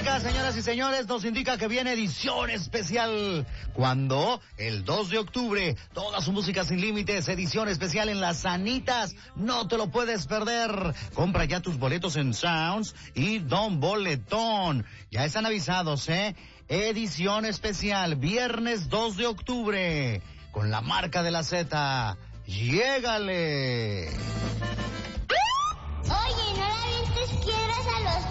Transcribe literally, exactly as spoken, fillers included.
música, señoras y señores, nos indica que viene edición especial. Cuando el dos de octubre, toda su música sin límites, edición especial en Las Sanitas. No te lo puedes perder. Compra ya tus boletos en Sounds y Don Boletón. Ya están avisados, ¿eh? Edición especial, viernes dos de octubre, con la marca de la Z. ¡Llégale! Oye, no le avientes piedras a los